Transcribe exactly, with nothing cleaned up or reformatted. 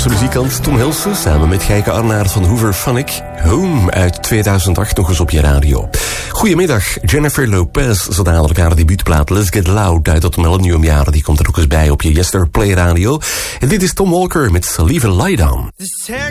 Vlaamse muzikant Tom Hulse samen met Gijke Arnaert van Hoover Phonic. Home uit tweeduizend acht nog eens op je radio. Goedemiddag, Jennifer Lopez, zo dadelijk haar debuutplaat Let's Get Loud uit het millenniumjaren. Die komt er ook eens bij op je Yester Play Radio. En dit is Tom Walker met Leave a Light On.